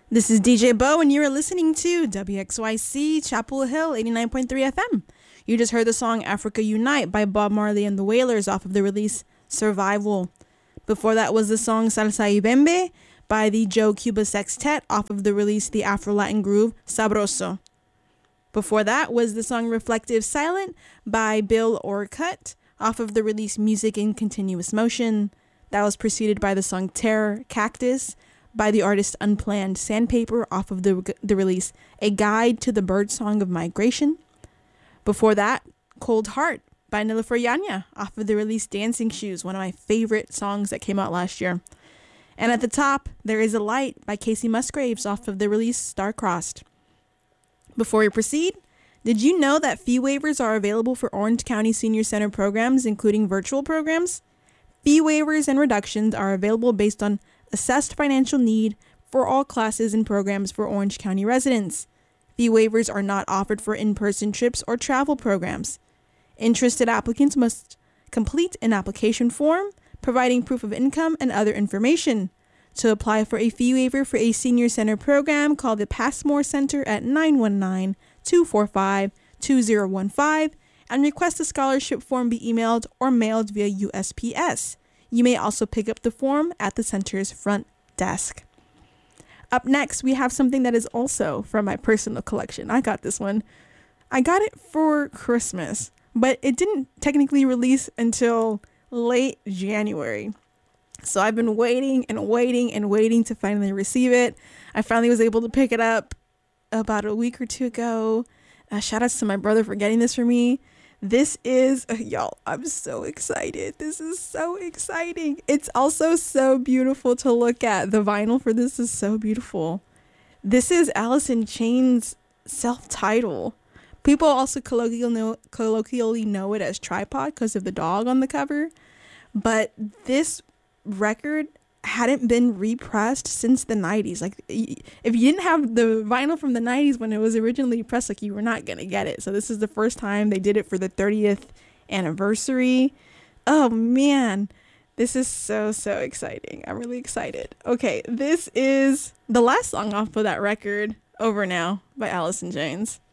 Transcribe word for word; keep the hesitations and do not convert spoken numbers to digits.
This is D J Bo, and you are listening to W X Y C Chapel Hill eighty-nine point three F M. You just heard the song Africa Unite by Bob Marley and the Wailers off of the release Survival. Before that was the song Salsa y Bembe by the Joe Cuba Sextet off of the release The Afro-Latin Groove Sabroso. Before that was the song Reflective Silent by Bill Orcutt off of the release Music in Continuous Motion. That was preceded by the song Terror Cactus by the artist Unplanned Sandpaper off of the, the release A Guide to the Birdsong of Migration. Before that, Cold Heart by Nilüfer Yanya off of the release Dancing Shoes, one of my favorite songs that came out last year. And at the top, There Is a Light by Casey Musgraves off of the release Star-Crossed. Before we proceed, did you know that fee waivers are available for Orange County Senior Center programs, including virtual programs? Fee waivers and reductions are available based on assessed financial need for all classes and programs for Orange County residents. Fee waivers are not offered for in-person trips or travel programs. Interested applicants must complete an application form providing proof of income and other information. To apply for a fee waiver for a senior center program, call the Passmore Center at nine one nine, two four five, two zero one five and request a scholarship form be emailed or mailed via U S P S. You may also pick up the form at the center's front desk. Up next, we have something that is also from my personal collection. I got this one. I got it for Christmas, but it didn't technically release until late January. So I've been waiting and waiting and waiting to finally receive it. I finally was able to pick it up about a week or two ago. Uh, shout outs to my brother for getting this for me. This is, uh, y'all, I'm so excited. This is so exciting. It's also so beautiful to look at. The vinyl for this is so beautiful. This is Alice in Chains' self-title. People also colloquially know, colloquially know it as Tripod because of the dog on the cover. But this record hadn't been repressed since the nineties. Like, if you didn't have the vinyl from the nineties when it was originally pressed, like, you were not gonna get it. So this is the first time they did it for the thirtieth anniversary. Oh man, this is so so exciting. I'm really excited. Okay, this is the last song off of that record, Over Now by Alice in Chains.